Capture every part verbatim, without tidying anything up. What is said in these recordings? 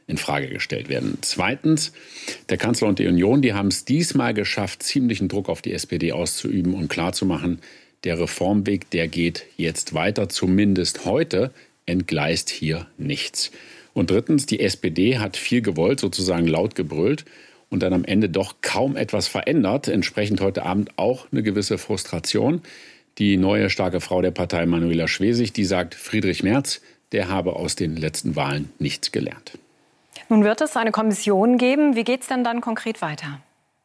in Frage gestellt werden. Zweitens, der Kanzler und die Union, die haben es diesmal geschafft, ziemlichen Druck auf die S P D auszuüben und klarzumachen, der Reformweg, der geht jetzt weiter, zumindest heute entgleist hier nichts. Und drittens, die S P D hat viel gewollt, sozusagen laut gebrüllt und dann am Ende doch kaum etwas verändert. Entsprechend heute Abend auch eine gewisse Frustration. Die neue starke Frau der Partei, Manuela Schwesig, die sagt, Friedrich Merz, der habe aus den letzten Wahlen nichts gelernt. Nun wird es eine Kommission geben. Wie geht es denn dann konkret weiter?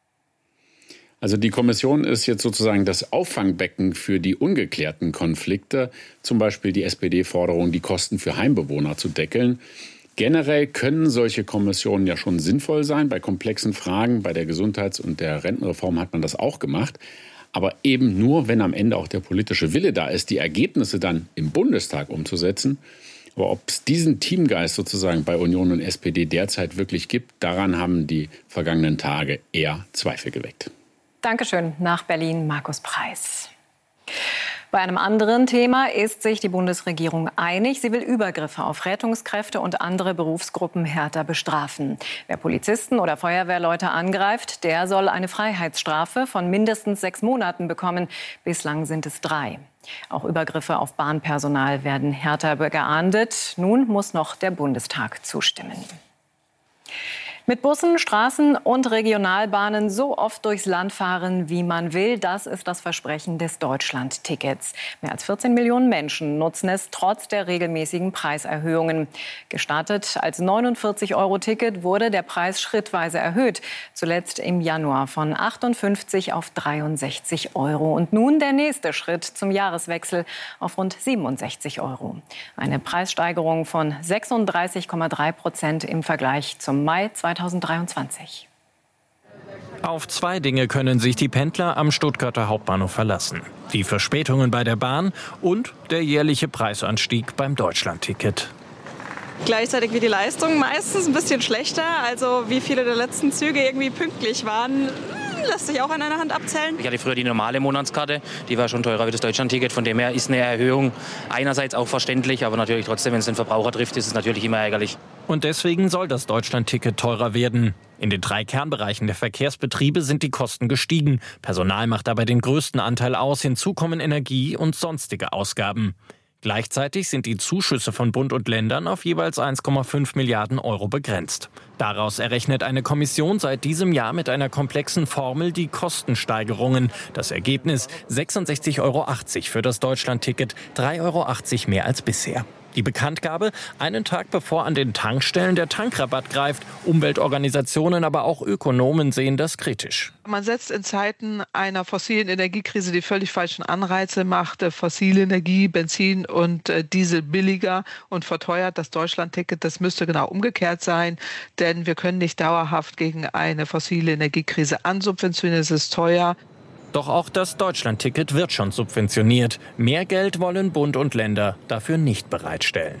Also die Kommission ist jetzt sozusagen das Auffangbecken für die ungeklärten Konflikte, zum Beispiel die S P D-Forderung, die Kosten für Heimbewohner zu deckeln. Generell können solche Kommissionen ja schon sinnvoll sein. Bei komplexen Fragen, bei der Gesundheits- und der Rentenreform hat man das auch gemacht. Aber eben nur, wenn am Ende auch der politische Wille da ist, die Ergebnisse dann im Bundestag umzusetzen. Aber ob es diesen Teamgeist sozusagen bei Union und S P D derzeit wirklich gibt, daran haben die vergangenen Tage eher Zweifel geweckt. Dankeschön. Nach Berlin, Markus Preis. Bei einem anderen Thema ist sich die Bundesregierung einig. Sie will Übergriffe auf Rettungskräfte und andere Berufsgruppen härter bestrafen. Wer Polizisten oder Feuerwehrleute angreift, der soll eine Freiheitsstrafe von mindestens sechs Monaten bekommen. Bislang sind es drei. Auch Übergriffe auf Bahnpersonal werden härter geahndet. Nun muss noch der Bundestag zustimmen. Mit Bussen, Straßen und Regionalbahnen so oft durchs Land fahren, wie man will, das ist das Versprechen des Deutschland-Tickets. Mehr als vierzehn Millionen Menschen nutzen es trotz der regelmäßigen Preiserhöhungen. Gestartet als neunundvierzig Euro Ticket wurde der Preis schrittweise erhöht. Zuletzt im Januar von achtundfünfzig auf dreiundsechzig Euro. Und nun der nächste Schritt zum Jahreswechsel auf rund siebenundsechzig Euro. Eine Preissteigerung von sechsunddreißig Komma drei Prozent im Vergleich zum Mai zweitausenddreiundzwanzig. Auf zwei Dinge können sich die Pendler am Stuttgarter Hauptbahnhof verlassen. Die Verspätungen bei der Bahn und der jährliche Preisanstieg beim Deutschland-Ticket. Gleichzeitig wie die Leistung, meistens ein bisschen schlechter. Also wie viele der letzten Züge irgendwie pünktlich waren, lässt sich auch an einer Hand abzählen. Ich hatte früher die normale Monatskarte, die war schon teurer wie das Deutschland-Ticket. Von dem her ist eine Erhöhung einerseits auch verständlich, aber natürlich trotzdem, wenn es den Verbraucher trifft, ist es natürlich immer ärgerlich. Und deswegen soll das Deutschland-Ticket teurer werden. In den drei Kernbereichen der Verkehrsbetriebe sind die Kosten gestiegen. Personal macht dabei den größten Anteil aus. Hinzu kommen Energie und sonstige Ausgaben. Gleichzeitig sind die Zuschüsse von Bund und Ländern auf jeweils eins Komma fünf Milliarden Euro begrenzt. Daraus errechnet eine Kommission seit diesem Jahr mit einer komplexen Formel die Kostensteigerungen. Das Ergebnis sechsundsechzig Euro achtzig für das Deutschland-Ticket, drei Euro achtzig mehr als bisher. Die Bekanntgabe einen Tag bevor an den Tankstellen der Tankrabatt greift. Umweltorganisationen, aber auch Ökonomen sehen das kritisch. Man setzt in Zeiten einer fossilen Energiekrise die völlig falschen Anreize, macht äh, fossile Energie, Benzin und äh, Diesel billiger und verteuert das Deutschland-Ticket. Das müsste genau umgekehrt sein, denn wir können nicht dauerhaft gegen eine fossile Energiekrise ansubventionieren. Es ist teuer. Doch auch das Deutschland-Ticket wird schon subventioniert. Mehr Geld wollen Bund und Länder dafür nicht bereitstellen.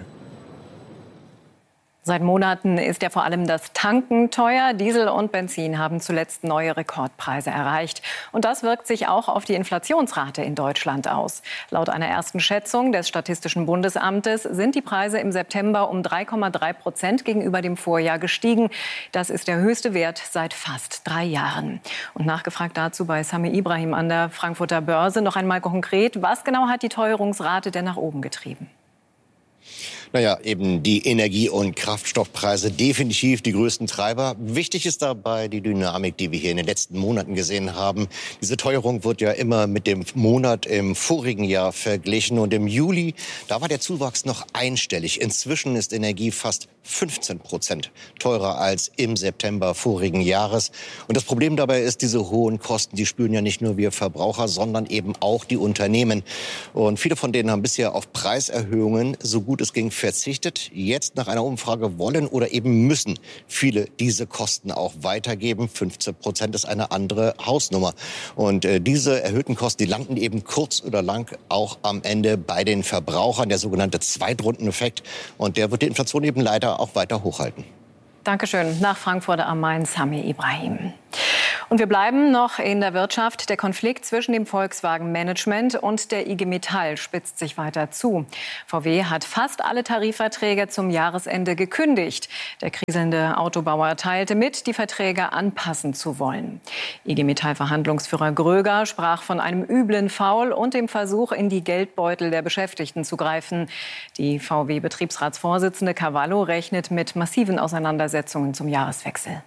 Seit Monaten ist ja vor allem das Tanken teuer. Diesel und Benzin haben zuletzt neue Rekordpreise erreicht. Und das wirkt sich auch auf die Inflationsrate in Deutschland aus. Laut einer ersten Schätzung des Statistischen Bundesamtes sind die Preise im September um drei Komma drei Prozent gegenüber dem Vorjahr gestiegen. Das ist der höchste Wert seit fast drei Jahren. Und nachgefragt dazu bei Sami Ibrahim an der Frankfurter Börse noch einmal konkret. Was genau hat die Teuerungsrate denn nach oben getrieben? Naja, eben die Energie- und Kraftstoffpreise definitiv die größten Treiber. Wichtig ist dabei die Dynamik, die wir hier in den letzten Monaten gesehen haben. Diese Teuerung wird ja immer mit dem Monat im vorigen Jahr verglichen. Und im Juli, da war der Zuwachs noch einstellig. Inzwischen ist Energie fast fünfzehn Prozent teurer als im September vorigen Jahres. Und das Problem dabei ist, diese hohen Kosten, die spüren ja nicht nur wir Verbraucher, sondern eben auch die Unternehmen. Und viele von denen haben bisher auf Preiserhöhungen, so gut es ging, verzichtet. Jetzt nach einer Umfrage wollen oder eben müssen viele diese Kosten auch weitergeben. fünfzehn Prozent ist eine andere Hausnummer. Und äh, diese erhöhten Kosten, die landen eben kurz oder lang auch am Ende bei den Verbrauchern. Der sogenannte Zweitrundeneffekt. Und der wird die Inflation eben leider auch weiter hochhalten. Dankeschön. Nach Frankfurt am Main, Sami Ibrahim. Und wir bleiben noch in der Wirtschaft. Der Konflikt zwischen dem Volkswagen-Management und der I G Metall spitzt sich weiter zu. V W hat fast alle Tarifverträge zum Jahresende gekündigt. Der kriselnde Autobauer teilte mit, die Verträge anpassen zu wollen. I G Metall-Verhandlungsführer Gröger sprach von einem üblen Faul und dem Versuch, in die Geldbeutel der Beschäftigten zu greifen. Die V W-Betriebsratsvorsitzende Cavallo rechnet mit massiven Auseinandersetzungen zum Jahreswechsel.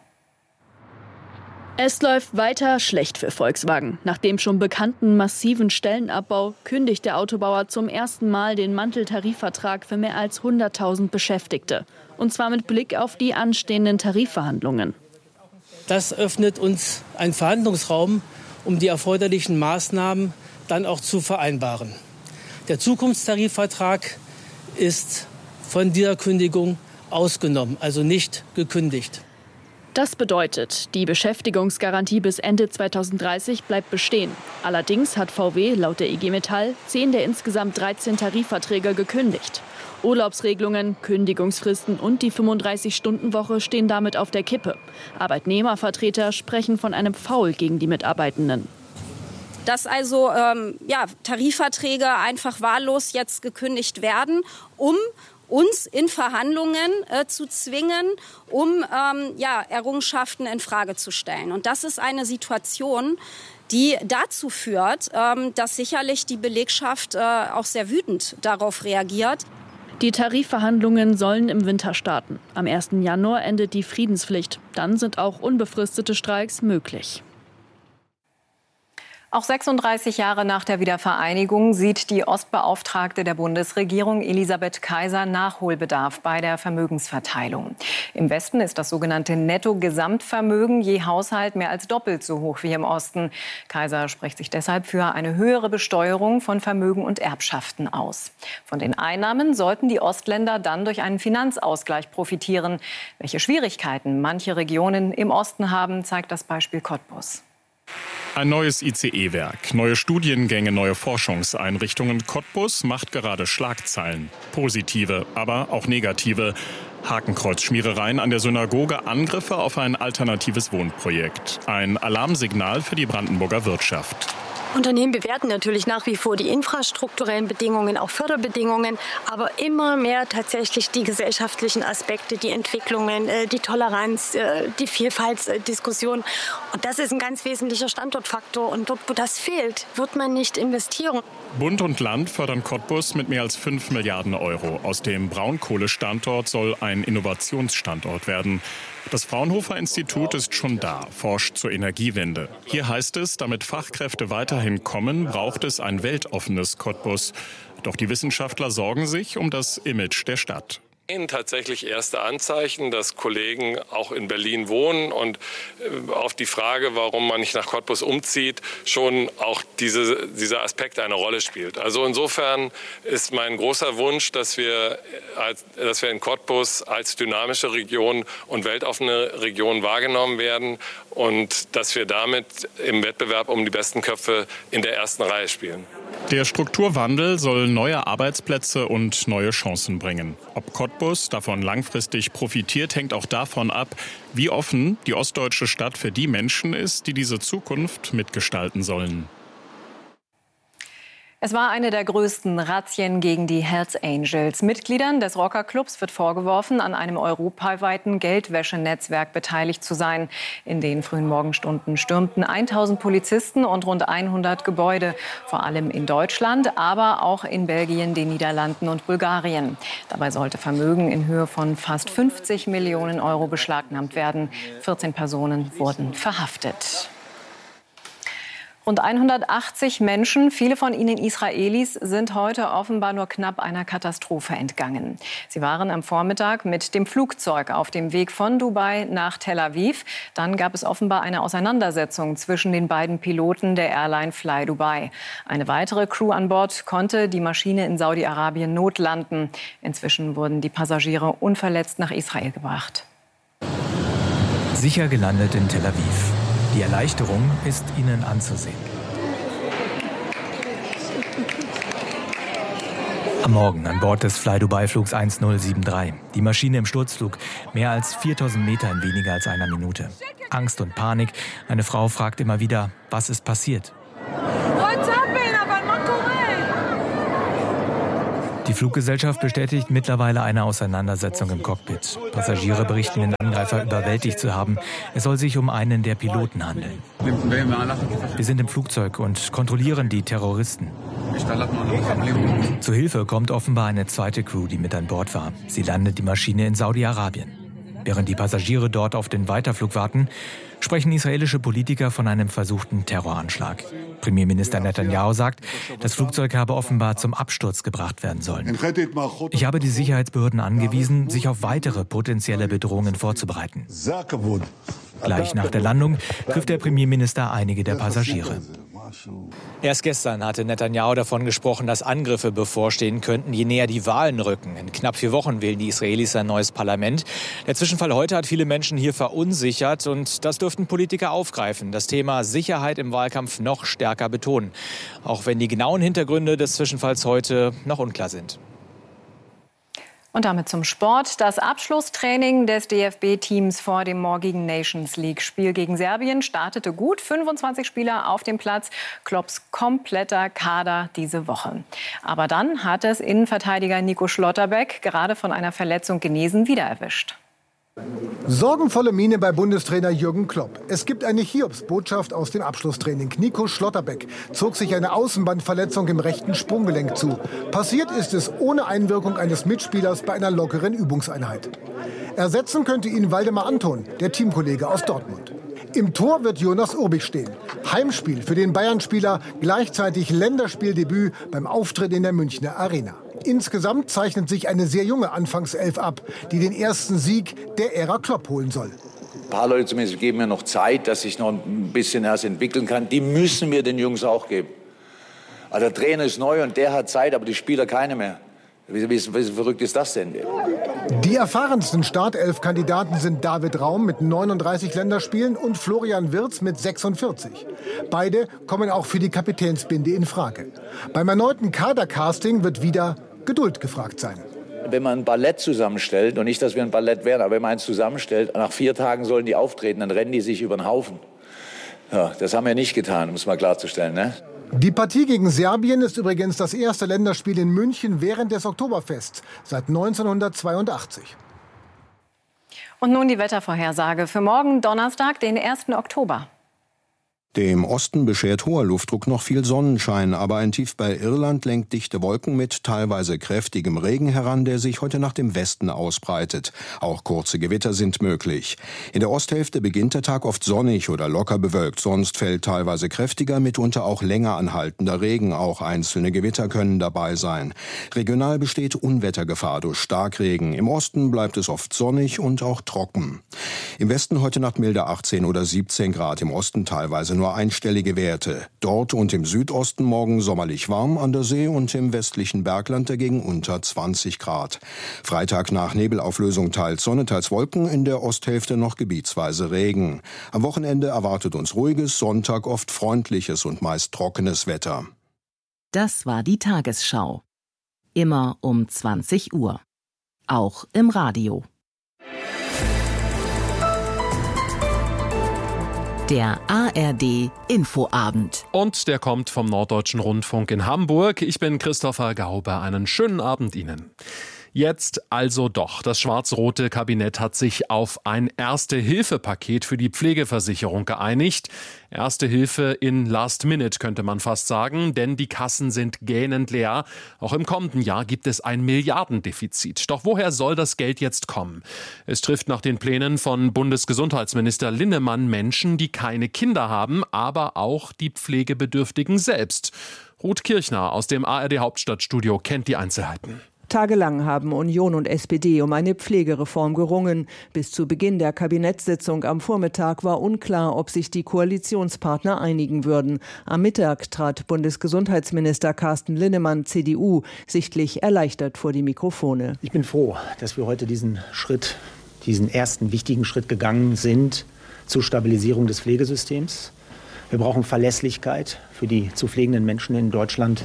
Es läuft weiter schlecht für Volkswagen. Nach dem schon bekannten massiven Stellenabbau kündigt der Autobauer zum ersten Mal den Manteltarifvertrag für mehr als hunderttausend Beschäftigte. Und zwar mit Blick auf die anstehenden Tarifverhandlungen. Das öffnet uns einen Verhandlungsraum, um die erforderlichen Maßnahmen dann auch zu vereinbaren. Der Zukunftstarifvertrag ist von dieser Kündigung ausgenommen, also nicht gekündigt. Das bedeutet, die Beschäftigungsgarantie bis Ende zweitausenddreißig bleibt bestehen. Allerdings hat V W laut der I G Metall zehn der insgesamt dreizehn Tarifverträge gekündigt. Urlaubsregelungen, Kündigungsfristen und die fünfunddreißig-Stunden-Woche stehen damit auf der Kippe. Arbeitnehmervertreter sprechen von einem Faul gegen die Mitarbeitenden. Dass also ähm, ja, Tarifverträge einfach wahllos jetzt gekündigt werden, um uns in Verhandlungen äh, zu zwingen, um ähm, ja, Errungenschaften in Frage zu stellen. Und das ist eine Situation, die dazu führt, ähm, dass sicherlich die Belegschaft äh, auch sehr wütend darauf reagiert. Die Tarifverhandlungen sollen im Winter starten. Am ersten Januar endet die Friedenspflicht. Dann sind auch unbefristete Streiks möglich. Auch sechsunddreißig Jahre nach der Wiedervereinigung sieht die Ostbeauftragte der Bundesregierung Elisabeth Kaiser Nachholbedarf bei der Vermögensverteilung. Im Westen ist das sogenannte Netto-Gesamtvermögen je Haushalt mehr als doppelt so hoch wie im Osten. Kaiser spricht sich deshalb für eine höhere Besteuerung von Vermögen und Erbschaften aus. Von den Einnahmen sollten die Ostländer dann durch einen Finanzausgleich profitieren. Welche Schwierigkeiten manche Regionen im Osten haben, zeigt das Beispiel Cottbus. Ein neues I C E-Werk, neue Studiengänge, neue Forschungseinrichtungen. Cottbus macht gerade Schlagzeilen. Positive, aber auch negative. Hakenkreuzschmierereien an der Synagoge, Angriffe auf ein alternatives Wohnprojekt. Ein Alarmsignal für die Brandenburger Wirtschaft. Unternehmen bewerten natürlich nach wie vor die infrastrukturellen Bedingungen, auch Förderbedingungen, aber immer mehr tatsächlich die gesellschaftlichen Aspekte, die Entwicklungen, die Toleranz, die Vielfaltsdiskussion. Und das ist ein ganz wesentlicher Standortfaktor. Und dort, wo das fehlt, wird man nicht investieren. Bund und Land fördern Cottbus mit mehr als fünf Milliarden Euro. Aus dem Braunkohlestandort soll ein Innovationsstandort werden. Das Fraunhofer-Institut ist schon da, forscht zur Energiewende. Hier heißt es, damit Fachkräfte weiterhin kommen, braucht es ein weltoffenes Cottbus. Doch die Wissenschaftler sorgen sich um das Image der Stadt. Tatsächlich erste Anzeichen, dass Kollegen auch in Berlin wohnen und auf die Frage, warum man nicht nach Cottbus umzieht, schon auch diese, dieser Aspekt eine Rolle spielt. Also insofern ist mein großer Wunsch, dass wir, als, dass wir in Cottbus als dynamische Region und weltoffene Region wahrgenommen werden und dass wir damit im Wettbewerb um die besten Köpfe in der ersten Reihe spielen. Der Strukturwandel soll neue Arbeitsplätze und neue Chancen bringen. Ob Cottbus davon langfristig profitiert, hängt auch davon ab, wie offen die ostdeutsche Stadt für die Menschen ist, die diese Zukunft mitgestalten sollen. Es war eine der größten Razzien gegen die Hells Angels. Mitgliedern des Rockerclubs wird vorgeworfen, an einem europaweiten Geldwäschenetzwerk beteiligt zu sein. In den frühen Morgenstunden stürmten tausend Polizisten und rund hundert Gebäude, vor allem in Deutschland, aber auch in Belgien, den Niederlanden und Bulgarien. Dabei sollte Vermögen in Höhe von fast fünfzig Millionen Euro beschlagnahmt werden. vierzehn Personen wurden verhaftet. Rund hundertachtzig Menschen, viele von ihnen Israelis, sind heute offenbar nur knapp einer Katastrophe entgangen. Sie waren am Vormittag mit dem Flugzeug auf dem Weg von Dubai nach Tel Aviv. Dann gab es offenbar eine Auseinandersetzung zwischen den beiden Piloten der Airline Fly Dubai. Eine weitere Crew an Bord konnte die Maschine in Saudi-Arabien notlanden. Inzwischen wurden die Passagiere unverletzt nach Israel gebracht. Sicher gelandet in Tel Aviv. Die Erleichterung ist ihnen anzusehen. Am Morgen an Bord des Fly-Dubai-Flugs eins null sieben drei. Die Maschine im Sturzflug, mehr als viertausend Meter in weniger als einer Minute. Angst und Panik. Eine Frau fragt immer wieder, was ist passiert? Die Fluggesellschaft bestätigt mittlerweile eine Auseinandersetzung im Cockpit. Passagiere berichten, den Angreifer überwältigt zu haben. Es soll sich um einen der Piloten handeln. Wir sind im Flugzeug und kontrollieren die Terroristen. Zu Hilfe kommt offenbar eine zweite Crew, die mit an Bord war. Sie landet die Maschine in Saudi-Arabien. Während die Passagiere dort auf den Weiterflug warten, sprechen israelische Politiker von einem versuchten Terroranschlag. Premierminister Netanyahu sagt, das Flugzeug habe offenbar zum Absturz gebracht werden sollen. Ich habe die Sicherheitsbehörden angewiesen, sich auf weitere potenzielle Bedrohungen vorzubereiten. Gleich nach der Landung trifft der Premierminister einige der Passagiere. Erst gestern hatte Netanyahu davon gesprochen, dass Angriffe bevorstehen könnten, je näher die Wahlen rücken. In knapp vier Wochen wählen die Israelis ein neues Parlament. Der Zwischenfall heute hat viele Menschen hier verunsichert und das dürften Politiker aufgreifen. Das Thema Sicherheit im Wahlkampf noch stärker betonen. Auch wenn die genauen Hintergründe des Zwischenfalls heute noch unklar sind. Und damit zum Sport. Das Abschlusstraining des D F B-Teams vor dem morgigen Nations-League-Spiel gegen Serbien startete gut. fünfundzwanzig Spieler auf dem Platz. Klopps kompletter Kader diese Woche. Aber dann hat es Innenverteidiger Nico Schlotterbeck gerade von einer Verletzung genesen wieder erwischt. Sorgenvolle Miene bei Bundestrainer Jürgen Klopp. Es gibt eine Hiobsbotschaft aus dem Abschlusstraining. Nico Schlotterbeck zog sich eine Außenbandverletzung im rechten Sprunggelenk zu. Passiert ist es ohne Einwirkung eines Mitspielers bei einer lockeren Übungseinheit. Ersetzen könnte ihn Waldemar Anton, der Teamkollege aus Dortmund. Im Tor wird Jonas Urbich stehen. Heimspiel für den Bayern-Spieler, gleichzeitig Länderspieldebüt beim Auftritt in der Münchner Arena. Insgesamt zeichnet sich eine sehr junge Anfangself ab, die den ersten Sieg der Ära Klopp holen soll. Ein paar Leute zumindest geben mir noch Zeit, dass ich noch ein bisschen erst entwickeln kann. Die müssen wir den Jungs auch geben. Also der Trainer ist neu und der hat Zeit, aber die Spieler keine mehr. Wie, wie, wie verrückt ist das denn? Die erfahrensten Startelf-Kandidaten sind David Raum mit neununddreißig Länderspielen und Florian Wirtz mit sechsundvierzig. Beide kommen auch für die Kapitänsbinde in Frage. Beim erneuten Kadercasting wird wieder Geduld gefragt sein. Wenn man ein Ballett zusammenstellt, und nicht, dass wir ein Ballett wären, aber wenn man eins zusammenstellt, nach vier Tagen sollen die auftreten, dann rennen die sich über den Haufen. Ja, das haben wir nicht getan, um es mal klarzustellen, ne? Die Partie gegen Serbien ist übrigens das erste Länderspiel in München während des Oktoberfests seit neunzehnhundertzweiundachtzig. Und nun die Wettervorhersage für morgen Donnerstag, den ersten Oktober. Dem Osten beschert hoher Luftdruck noch viel Sonnenschein, aber ein Tief bei Irland lenkt dichte Wolken mit teilweise kräftigem Regen heran, der sich heute nach dem Westen ausbreitet. Auch kurze Gewitter sind möglich. In der Osthälfte beginnt der Tag oft sonnig oder locker bewölkt, sonst fällt teilweise kräftiger, mitunter auch länger anhaltender Regen. Auch einzelne Gewitter können dabei sein. Regional besteht Unwettergefahr durch Starkregen. Im Osten bleibt es oft sonnig und auch trocken. Im Westen heute Nacht milde achtzehn oder siebzehn Grad, im Osten teilweise nur einstellige Werte. Dort und im Südosten morgen sommerlich warm, an der See und im westlichen Bergland dagegen unter zwanzig Grad. Freitag nach Nebelauflösung teils Sonne, teils Wolken, in der Osthälfte noch gebietsweise Regen. Am Wochenende erwartet uns ruhiges, Sonntag oft freundliches und meist trockenes Wetter. Das war die Tagesschau. Immer um zwanzig Uhr. Auch im Radio. Der A R D Infoabend. Und der kommt vom Norddeutschen Rundfunk in Hamburg. Ich bin Christopher Gaube. Einen schönen Abend Ihnen. Jetzt also doch. Das schwarz-rote Kabinett hat sich auf ein Erste-Hilfe-Paket für die Pflegeversicherung geeinigt. Erste Hilfe in Last Minute könnte man fast sagen, denn die Kassen sind gähnend leer. Auch im kommenden Jahr gibt es ein Milliardendefizit. Doch woher soll das Geld jetzt kommen? Es trifft nach den Plänen von Bundesgesundheitsminister Linnemann Menschen, die keine Kinder haben, aber auch die Pflegebedürftigen selbst. Ruth Kirchner aus dem A R D Hauptstadtstudio kennt die Einzelheiten. Tagelang haben Union und S P D um eine Pflegereform gerungen. Bis zu Beginn der Kabinettssitzung am Vormittag war unklar, ob sich die Koalitionspartner einigen würden. Am Mittag trat Bundesgesundheitsminister Carsten Linnemann, C D U, sichtlich erleichtert vor die Mikrofone. Ich bin froh, dass wir heute diesen Schritt, diesen ersten wichtigen Schritt gegangen sind zur Stabilisierung des Pflegesystems. Wir brauchen Verlässlichkeit für die zu pflegenden Menschen in Deutschland.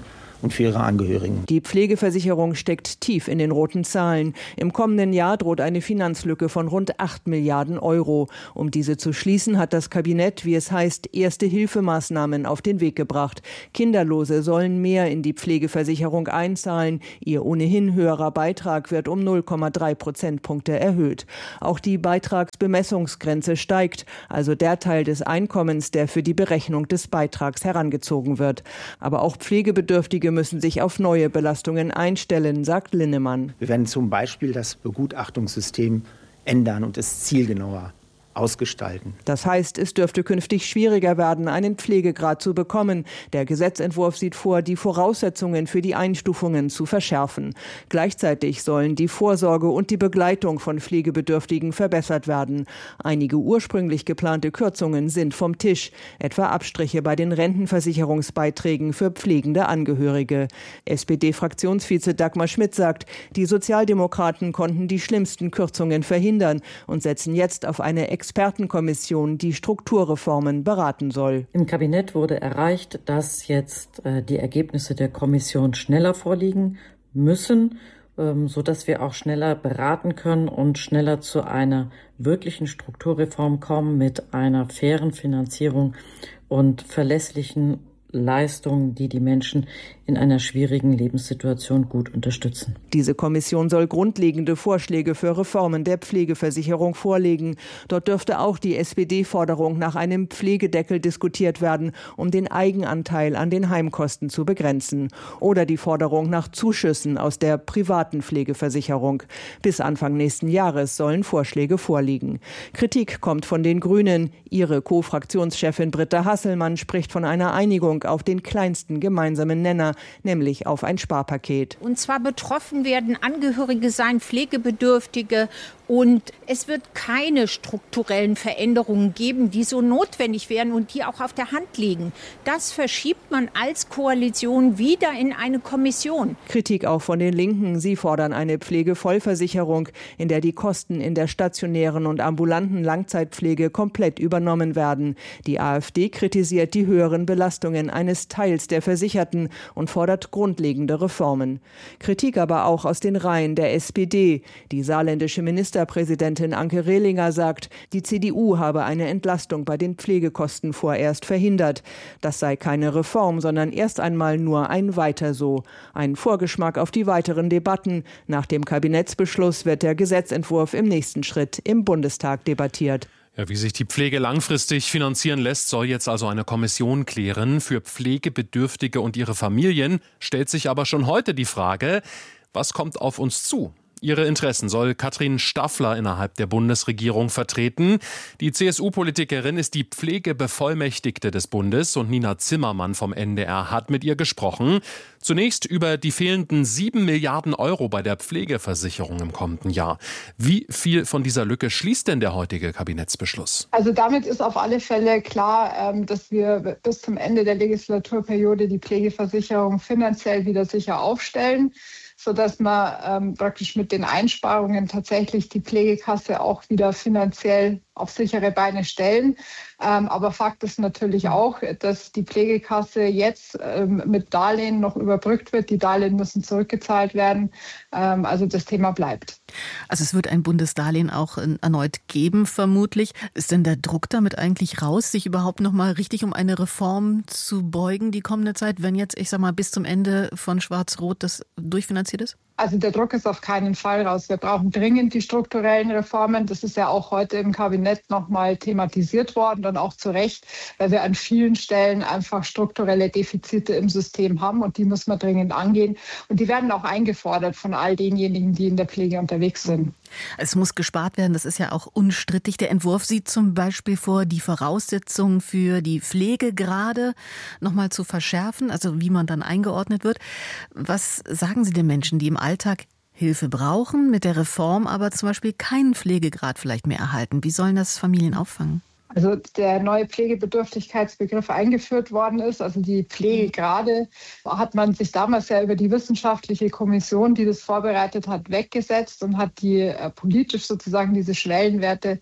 und für ihre Angehörigen. Die Pflegeversicherung steckt tief in den roten Zahlen. Im kommenden Jahr droht eine Finanzlücke von rund acht Milliarden Euro. Um diese zu schließen, hat das Kabinett, wie es heißt, Erste-Hilfemaßnahmen auf den Weg gebracht. Kinderlose sollen mehr in die Pflegeversicherung einzahlen. Ihr ohnehin höherer Beitrag wird um null Komma drei Prozentpunkte erhöht. Auch die Beitragsbemessungsgrenze steigt, also der Teil des Einkommens, der für die Berechnung des Beitrags herangezogen wird. Aber auch Pflegebedürftige müssen sich auf neue Belastungen einstellen, sagt Linnemann. Wir werden zum Beispiel das Begutachtungssystem ändern und es zielgenauer ausgestalten. Das heißt, es dürfte künftig schwieriger werden, einen Pflegegrad zu bekommen. Der Gesetzentwurf sieht vor, die Voraussetzungen für die Einstufungen zu verschärfen. Gleichzeitig sollen die Vorsorge und die Begleitung von Pflegebedürftigen verbessert werden. Einige ursprünglich geplante Kürzungen sind vom Tisch, etwa Abstriche bei den Rentenversicherungsbeiträgen für pflegende Angehörige. S P D-Fraktionsvize Dagmar Schmidt sagt, die Sozialdemokraten konnten die schlimmsten Kürzungen verhindern und setzen jetzt auf eine Expertenkommission, die Strukturreformen beraten soll. Im Kabinett wurde erreicht, dass jetzt äh, die Ergebnisse der Kommission schneller vorliegen müssen, ähm, sodass wir auch schneller beraten können und schneller zu einer wirklichen Strukturreform kommen mit einer fairen Finanzierung und verlässlichen Leistungen, die die Menschen in einer schwierigen Lebenssituation gut unterstützen. Diese Kommission soll grundlegende Vorschläge für Reformen der Pflegeversicherung vorlegen. Dort dürfte auch die S P D-Forderung nach einem Pflegedeckel diskutiert werden, um den Eigenanteil an den Heimkosten zu begrenzen. Oder die Forderung nach Zuschüssen aus der privaten Pflegeversicherung. Bis Anfang nächsten Jahres sollen Vorschläge vorliegen. Kritik kommt von den Grünen. Ihre Co-Fraktionschefin Britta Hasselmann spricht von einer Einigung auf den kleinsten gemeinsamen Nenner, nämlich auf ein Sparpaket. Und zwar betroffen werden Angehörige sein, Pflegebedürftige, und es wird keine strukturellen Veränderungen geben, die so notwendig wären und die auch auf der Hand liegen. Das verschiebt man als Koalition wieder in eine Kommission. Kritik auch von den Linken. Sie fordern eine Pflegevollversicherung, in der die Kosten in der stationären und ambulanten Langzeitpflege komplett übernommen werden. Die AfD kritisiert die höheren Belastungen eines Teils der Versicherten und fordert grundlegende Reformen. Kritik aber auch aus den Reihen der S P D. Die saarländische Ministerpräsidentin Anke Rehlinger sagt, die C D U habe eine Entlastung bei den Pflegekosten vorerst verhindert. Das sei keine Reform, sondern erst einmal nur ein Weiter so. Ein Vorgeschmack auf die weiteren Debatten. Nach dem Kabinettsbeschluss wird der Gesetzentwurf im nächsten Schritt im Bundestag debattiert. Ja, wie sich die Pflege langfristig finanzieren lässt, soll jetzt also eine Kommission klären. Für Pflegebedürftige und ihre Familien stellt sich aber schon heute die Frage, was kommt auf uns zu? Ihre Interessen soll Katrin Staffler innerhalb der Bundesregierung vertreten. Die C S U-Politikerin ist die Pflegebevollmächtigte des Bundes und Nina Zimmermann vom N D R hat mit ihr gesprochen. Zunächst über die fehlenden sieben Milliarden Euro bei der Pflegeversicherung im kommenden Jahr. Wie viel von dieser Lücke schließt denn der heutige Kabinettsbeschluss? Also damit ist auf alle Fälle klar, dass wir bis zum Ende der Legislaturperiode die Pflegeversicherung finanziell wieder sicher aufstellen, sodass man ähm, praktisch mit den Einsparungen tatsächlich die Pflegekasse auch wieder finanziell auf sichere Beine stellen. Ähm, aber Fakt ist natürlich auch, dass die Pflegekasse jetzt ähm, mit Darlehen noch überbrückt wird. Die Darlehen müssen zurückgezahlt werden. Ähm, also das Thema bleibt. Also es wird ein Bundesdarlehen auch erneut geben, vermutlich. Ist denn der Druck damit eigentlich raus, sich überhaupt noch mal richtig um eine Reform zu beugen, die kommende Zeit, wenn jetzt, ich sag mal, bis zum Ende von Schwarz-Rot das durchfinanziert ist? Also der Druck ist auf keinen Fall raus. Wir brauchen dringend die strukturellen Reformen. Das ist ja auch heute im Kabinett nochmal thematisiert worden und auch zu Recht, weil wir an vielen Stellen einfach strukturelle Defizite im System haben und die müssen wir dringend angehen. Und die werden auch eingefordert von all denjenigen, die in der Pflege unterwegs sind. Es muss gespart werden, das ist ja auch unstrittig. Der Entwurf sieht zum Beispiel vor, die Voraussetzungen für die Pflegegrade nochmal zu verschärfen, also wie man dann eingeordnet wird. Was sagen Sie den Menschen, die im Alltag Hilfe brauchen, mit der Reform aber zum Beispiel keinen Pflegegrad vielleicht mehr erhalten? Wie sollen das Familien auffangen? Also der neue Pflegebedürftigkeitsbegriff eingeführt worden ist, also die Pflegegrade, hat man sich damals ja über die wissenschaftliche Kommission, die das vorbereitet hat, weggesetzt und hat die äh, politisch sozusagen diese Schwellenwerte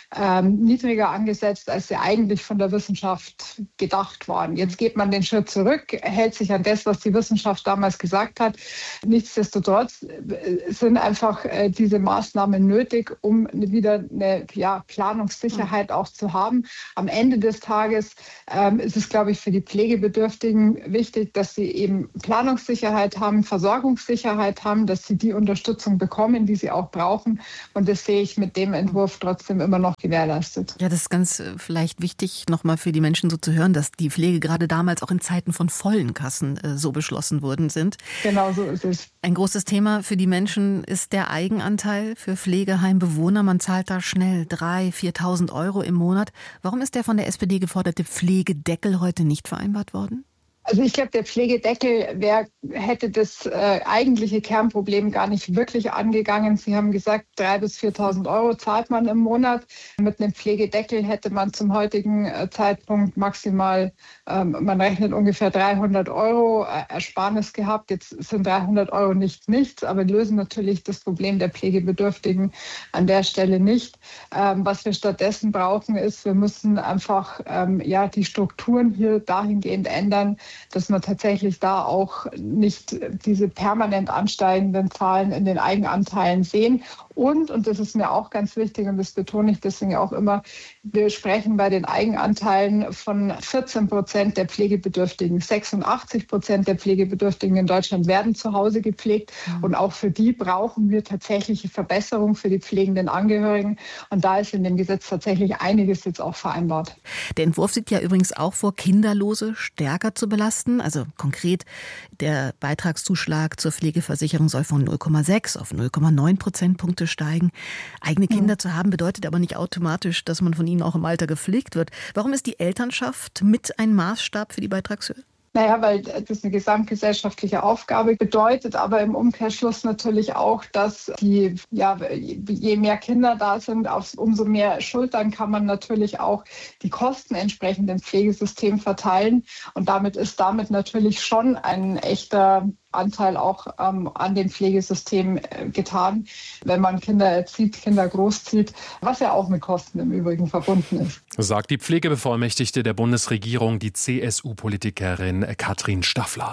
ähm, niedriger angesetzt, als sie eigentlich von der Wissenschaft gedacht waren. Jetzt geht man den Schritt zurück, hält sich an das, was die Wissenschaft damals gesagt hat. Nichtsdestotrotz sind einfach äh, diese Maßnahmen nötig, um wieder eine ja, Planungssicherheit auch zu haben. Am Ende des Tages ähm, ist es, glaube ich, für die Pflegebedürftigen wichtig, dass sie eben Planungssicherheit haben, Versorgungssicherheit haben, dass sie die Unterstützung bekommen, die sie auch brauchen. Und das sehe ich mit dem Entwurf trotzdem immer noch gewährleistet. Ja, das ist ganz äh, vielleicht wichtig, nochmal für die Menschen so zu hören, dass die Pflege gerade damals auch in Zeiten von vollen Kassen äh, so beschlossen worden sind. Genau so ist es. Ein großes Thema für die Menschen ist der Eigenanteil für Pflegeheimbewohner. Man zahlt da schnell dreitausend, viertausend Euro im Monat. Warum ist der von der S P D geforderte Pflegedeckel heute nicht vereinbart worden? Also ich glaube, der Pflegedeckel wär, hätte das äh, eigentliche Kernproblem gar nicht wirklich angegangen. Sie haben gesagt, dreitausend bis viertausend Euro zahlt man im Monat. Mit einem Pflegedeckel hätte man zum heutigen äh, Zeitpunkt maximal, ähm, man rechnet ungefähr dreihundert Euro äh, Ersparnis gehabt. Jetzt sind dreihundert Euro nicht nichts, aber lösen natürlich das Problem der Pflegebedürftigen an der Stelle nicht. Ähm, was wir stattdessen brauchen, ist, wir müssen einfach ähm, ja, die Strukturen hier dahingehend ändern, dass man tatsächlich da auch nicht diese permanent ansteigenden Zahlen in den Eigenanteilen sehen. Und, und das ist mir auch ganz wichtig und das betone ich deswegen auch immer, wir sprechen bei den Eigenanteilen von vierzehn Prozent der Pflegebedürftigen. sechsundachtzig Prozent der Pflegebedürftigen in Deutschland werden zu Hause gepflegt. Mhm. Und auch für die brauchen wir tatsächliche Verbesserungen für die pflegenden Angehörigen. Und da ist in dem Gesetz tatsächlich einiges jetzt auch vereinbart. Der Entwurf sieht ja übrigens auch vor, Kinderlose stärker zu belasten. Also konkret, der Beitragszuschlag zur Pflegeversicherung soll von null Komma sechs auf null Komma neun Prozentpunkte steigen. Eigene Kinder zu haben bedeutet aber nicht automatisch, dass man von ihnen auch im Alter gepflegt wird. Warum ist die Elternschaft mit ein Maßstab für die Beitragshöhe? Naja, weil das eine gesamtgesellschaftliche Aufgabe bedeutet, aber im Umkehrschluss natürlich auch, dass die, ja, je mehr Kinder da sind, umso mehr Schultern kann man natürlich auch die Kosten entsprechend im Pflegesystem verteilen. Und damit ist damit natürlich schon ein echter Anteil auch ähm, an dem Pflegesystem äh, getan, wenn man Kinder erzieht, Kinder großzieht, was ja auch mit Kosten im Übrigen verbunden ist. Sagt die Pflegebevollmächtigte der Bundesregierung, die C S U-Politikerin Katrin Staffler.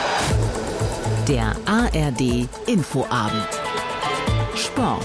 Der A R D Infoabend. Sport.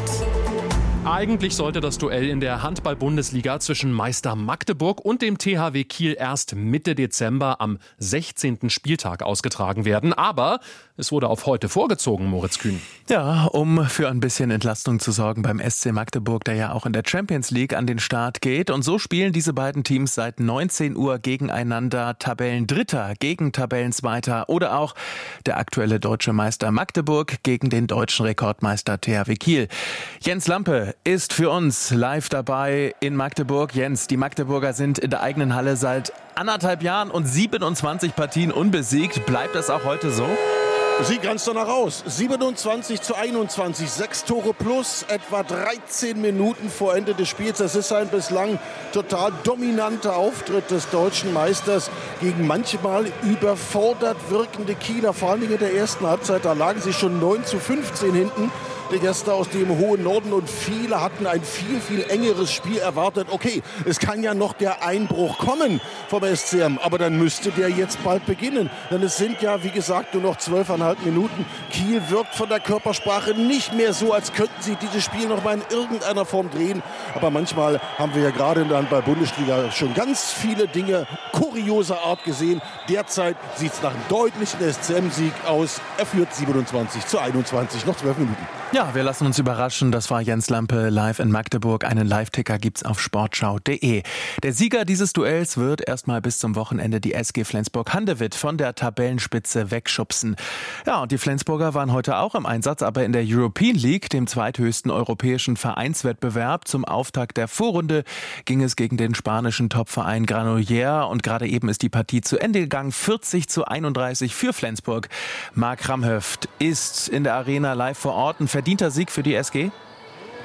Eigentlich sollte das Duell in der Handball-Bundesliga zwischen Meister Magdeburg und dem T H W Kiel erst Mitte Dezember am sechzehnten Spieltag ausgetragen werden. Aber es wurde auf heute vorgezogen, Moritz Kühn. Ja, um für ein bisschen Entlastung zu sorgen beim S C Magdeburg, der ja auch in der Champions League an den Start geht. Und so spielen diese beiden Teams seit neunzehn Uhr gegeneinander. Tabellendritter gegen Tabellenzweiter oder auch der aktuelle deutsche Meister Magdeburg gegen den deutschen Rekordmeister T H W Kiel. Jens Lampe ist für uns live dabei in Magdeburg. Jens, die Magdeburger sind in der eigenen Halle seit anderthalb Jahren und siebenundzwanzig Partien unbesiegt. Bleibt das auch heute so? Sieht ganz danach aus. siebenundzwanzig zu einundzwanzig, sechs Tore plus, etwa dreizehn Minuten vor Ende des Spiels. Das ist ein bislang total dominanter Auftritt des deutschen Meisters gegen manchmal überfordert wirkende Kieler. Vor allem in der ersten Halbzeit, da lagen sie schon neun zu fünfzehn hinten. Die Gäste aus dem hohen Norden und viele hatten ein viel, viel engeres Spiel erwartet. Okay, es kann ja noch der Einbruch kommen vom S C M, aber dann müsste der jetzt bald beginnen. Denn es sind ja, wie gesagt, nur noch zwölfeinhalb Minuten. Kiel wirkt von der Körpersprache nicht mehr so, als könnten sie dieses Spiel noch mal in irgendeiner Form drehen. Aber manchmal haben wir ja gerade in der Handball-Bundesliga schon ganz viele Dinge kurioser Art gesehen. Derzeit sieht es nach einem deutlichen S C M-Sieg aus. Er führt siebenundzwanzig zu einundzwanzig, noch zwölf Minuten. Ja, wir lassen uns überraschen. Das war Jens Lampe live in Magdeburg. Einen Live-Ticker gibt's auf sportschau punkt de. Der Sieger dieses Duells wird erstmal bis zum Wochenende die S G Flensburg-Handewitt von der Tabellenspitze wegschubsen. Ja, und die Flensburger waren heute auch im Einsatz, aber in der European League, dem zweithöchsten europäischen Vereinswettbewerb. Zum Auftakt der Vorrunde ging es gegen den spanischen Topverein Granollers und gerade eben ist die Partie zu Ende gegangen. vierzig zu einunddreißig für Flensburg. Marc Ramhöft ist in der Arena live vor Ort. Ein verdienter Sieg für die S G?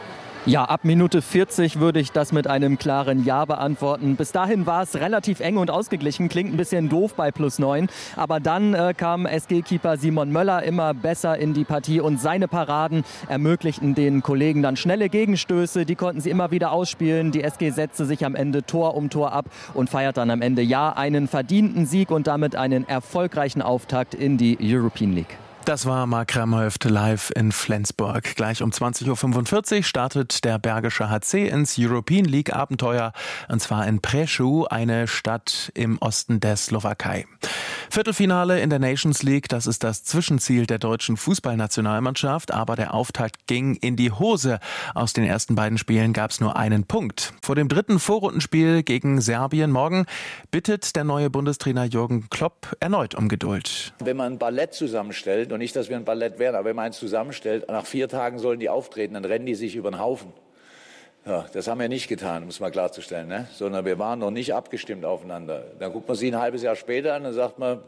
Ja, ab Minute vierzig würde ich das mit einem klaren Ja beantworten. Bis dahin war es relativ eng und ausgeglichen, klingt ein bisschen doof bei plus neun. Aber dann äh, kam S G-Keeper Simon Möller immer besser in die Partie und seine Paraden ermöglichten den Kollegen dann schnelle Gegenstöße. Die konnten sie immer wieder ausspielen. Die S G setzte sich am Ende Tor um Tor ab und feiert dann am Ende ja einen verdienten Sieg und damit einen erfolgreichen Auftakt in die European League. Das war Marc Kramhöft live in Flensburg. Gleich um zwanzig Uhr fünfundvierzig startet der Bergische H C ins European League Abenteuer, und zwar in Prešov, eine Stadt im Osten der Slowakei. Viertelfinale in der Nations League, das ist das Zwischenziel der deutschen Fußballnationalmannschaft, aber der Auftakt ging in die Hose. Aus den ersten beiden Spielen gab es nur einen Punkt. Vor dem dritten Vorrundenspiel gegen Serbien morgen bittet der neue Bundestrainer Jürgen Klopp erneut um Geduld. Wenn man ein Ballett zusammenstellt, und nicht, dass wir ein Ballett wären, aber wenn man eins zusammenstellt, nach vier Tagen sollen die auftreten, dann rennen die sich über den Haufen. Ja, das haben wir nicht getan, um es mal klarzustellen, ne? Sondern wir waren noch nicht abgestimmt aufeinander. Dann guckt man sie ein halbes Jahr später an und sagt man,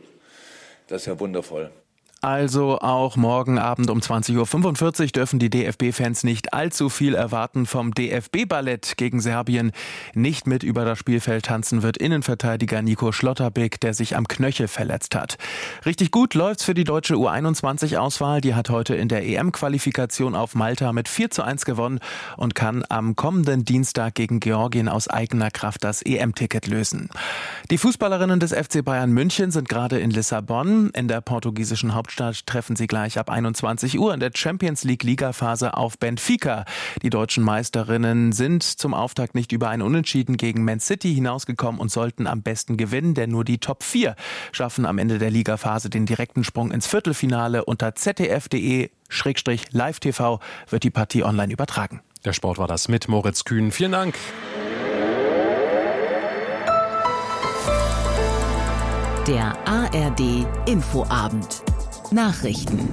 das ist ja wundervoll. Also auch morgen Abend um zwanzig Uhr fünfundvierzig dürfen die D F B-Fans nicht allzu viel erwarten vom D F B-Ballett gegen Serbien. Nicht mit über das Spielfeld tanzen wird Innenverteidiger Nico Schlotterbeck, der sich am Knöchel verletzt hat. Richtig gut läuft's für die deutsche U einundzwanzig-Auswahl. Die hat heute in der E M-Qualifikation auf Malta mit vier zu eins gewonnen und kann am kommenden Dienstag gegen Georgien aus eigener Kraft das E M-Ticket lösen. Die Fußballerinnen des F C Bayern München sind gerade in Lissabon. In der portugiesischen Hauptstadt treffen sie gleich ab einundzwanzig Uhr in der Champions League Ligaphase auf Benfica. Die deutschen Meisterinnen sind zum Auftakt nicht über ein Unentschieden gegen Man City hinausgekommen und sollten am besten gewinnen, denn nur die Top vier schaffen am Ende der Ligaphase den direkten Sprung ins Viertelfinale. Unter z d f punkt d e Schrägstrich live T V wird die Partie online übertragen. Der Sport war das mit Moritz Kühn. Vielen Dank. Der A R D Infoabend. Nachrichten.